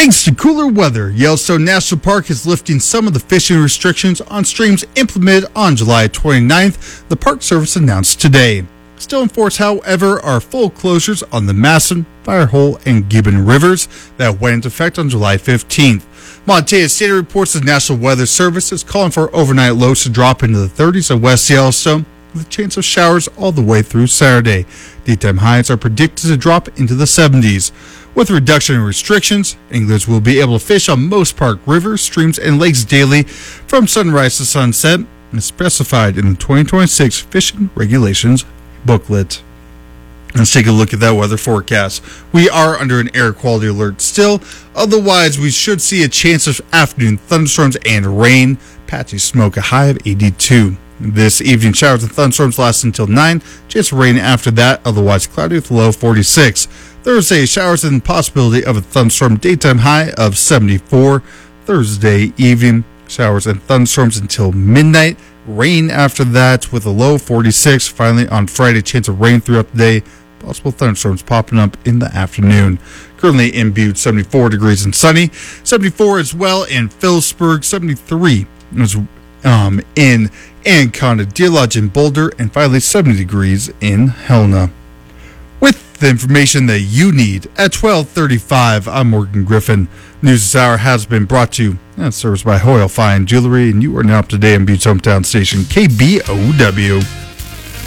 Thanks to cooler weather, Yellowstone National Park is lifting some of the fishing restrictions on streams implemented on July 29th, the Park Service announced today. Still in force, however, are full closures on the Masson, Firehole, and Gibbon rivers that went into effect on July 15th. Montana State reports the National Weather Service is calling for overnight lows to drop into the 30s at West Yellowstone, with a chance of showers all the way through Saturday. Daytime highs are predicted to drop into the 70s. With a reduction in restrictions, anglers will be able to fish on most park rivers, streams, and lakes daily from sunrise to sunset, as specified in the 2026 Fishing Regulations booklet. Let's take a look at that weather forecast. We are under an air quality alert still. Otherwise, we should see a chance of afternoon thunderstorms and rain. Patchy smoke, a high of 82. This evening, showers and thunderstorms last until 9. Chance of rain after that, otherwise cloudy with a low of 46. Thursday, showers and possibility of a thunderstorm, daytime high of 74. Thursday evening, showers and thunderstorms until midnight. Rain after that with a low of 46. Finally, on Friday, chance of rain throughout the day. Possible thunderstorms popping up in the afternoon. Currently in Butte, 74 degrees and sunny. 74 as well in Phillipsburg. 73 is in Anaconda, Deer Lodge, and Boulder. And finally, 70 degrees in Helena. With the information that you need at 12:35, I'm Morgan Griffin. News this hour has been brought to you and serviced by Hoyle Fine Jewelry, and you are now up to date on Butte's hometown station, KBOW.